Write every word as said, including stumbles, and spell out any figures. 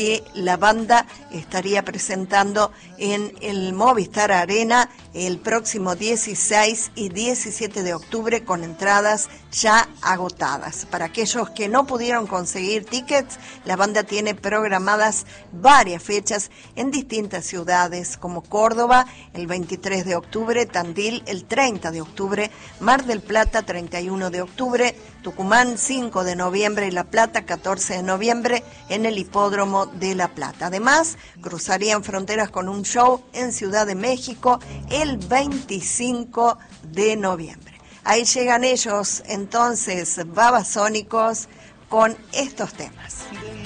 que la banda estaría presentando en el Movistar Arena el próximo dieciséis y diecisiete de octubre con entradas ya agotadas. Para aquellos que no pudieron conseguir tickets, la banda tiene programadas varias fechas en distintas ciudades como Córdoba el veintitrés de octubre, Tandil el treinta de octubre, Mar del Plata treinta y uno de octubre, Tucumán cinco de noviembre y La Plata catorce de noviembre en el Hipódromo de La Plata. Además, cruzarían fronteras con un show en Ciudad de México el veinticinco de noviembre. Ahí llegan ellos, entonces, Babasónicos, con estos temas.